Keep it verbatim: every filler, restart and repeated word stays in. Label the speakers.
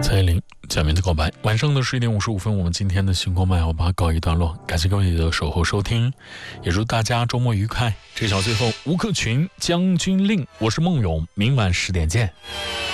Speaker 1: 蔡依林假面的告白。晚上的十一点五十五分，我们今天的星空漫游吧告一段落，感谢各位的守候收听，也祝大家周末愉快。这小最后，吴克群将军令，我是孟勇，明晚十点见。